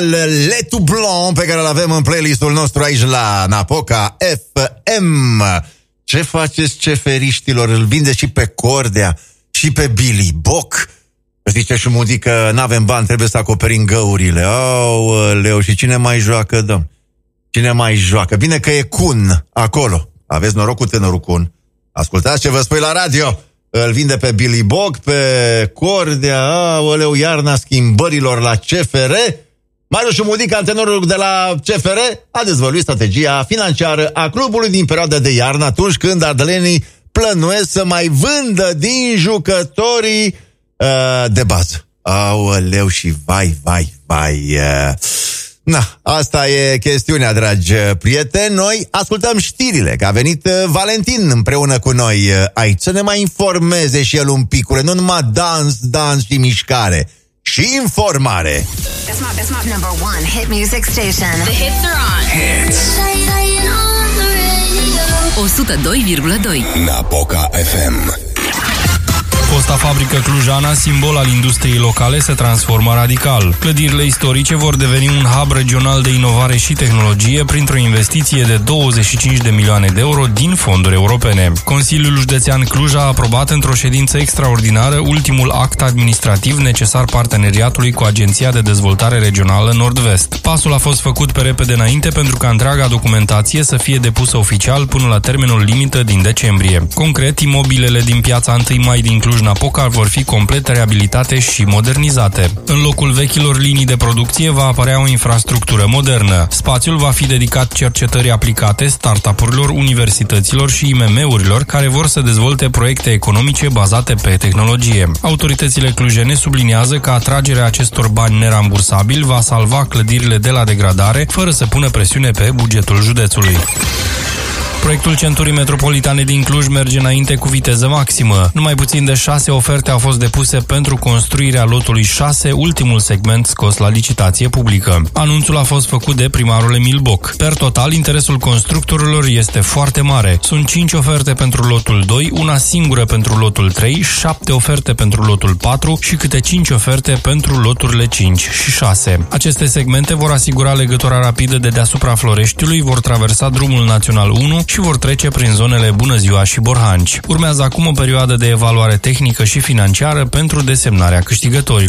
Letu Blanc, pe care îl avem în playlistul nostru aici la Napoca FM. Ce faceți, ceferiștilor? Îl vinde și pe Cordea și pe Billy Boc. Zice și muzică, n-avem bani, trebuie să acoperim găurile. Aoleu, și cine mai joacă, domn? Cine mai joacă? Bine că e Kun acolo. Aveți noroc cu tânărul Kun. Ascultați ce vă spui la radio. Îl vinde pe Billy Boc, pe Cordea. Aoleu, iarna schimbărilor la CFR. Marius Șumudic, antenorul de la CFR, a dezvăluit strategia financiară a clubului din perioada de iarnă, atunci când ardelenii plănuiesc să mai vândă din jucătorii de bază. Aoleu, și vai. Na, asta e chestiunea, dragi prieteni. Noi ascultăm știrile, că a venit Valentin împreună cu noi aici să ne mai informeze și el un picule, nu numai dans și mișcare, și informare. That's my number one hit music station. The hits are on. Hits. 102,2 Napoca FM. Fosta fabrică clujana, simbol al industriei locale, se transformă radical. Clădirile istorice vor deveni un hub regional de inovare și tehnologie printr-o investiție de 25 de milioane de euro din fonduri europene. Consiliul Județean Cluj a aprobat într-o ședință extraordinară ultimul act administrativ necesar parteneriatului cu Agenția de Dezvoltare Regională Nord-Vest. Pasul a fost făcut pe repede înainte pentru ca întreaga documentație să fie depusă oficial până la termenul limită din decembrie. Concret, imobilele din piața 1 Mai din Cluj-Napoca vor fi complet reabilitate și modernizate. În locul vechilor linii de producție va apărea o infrastructură modernă. Spațiul va fi dedicat cercetării aplicate, startup-urilor, universităților și IMM-urilor care vor să dezvolte proiecte economice bazate pe tehnologie. Autoritățile clujene subliniază că atragerea acestor bani nerambursabili va salva clădirile de la degradare, fără să pună presiune pe bugetul județului. Proiectul Centurii Metropolitane din Cluj merge înainte cu viteză maximă. Numai puțin de 6 oferte au fost depuse pentru construirea lotului 6, ultimul segment scos la licitație publică. Anunțul a fost făcut de primarul Emil Boc. Per total, interesul constructorilor este foarte mare. Sunt 5 oferte pentru lotul 2, una singură pentru lotul 3, 7 oferte pentru lotul 4 și câte 5 oferte pentru loturile 5 și 6. Aceste segmente vor asigura legătura rapidă de deasupra Floreștiului, vor traversa drumul național 1 și vor trece prin zonele Bună Ziua și Borhanci. Urmează acum o perioadă de evaluare tehnică și financiară pentru desemnarea câștigătorilor.